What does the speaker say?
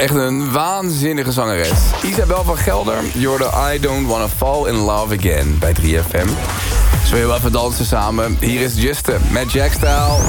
Echt een waanzinnige zangeres. Isabel van Gelder, je hoorde I Don't Wanna Fall in Love Again bij 3FM. Zullen we heel even dansen samen? Hier is Justin met Jack Style.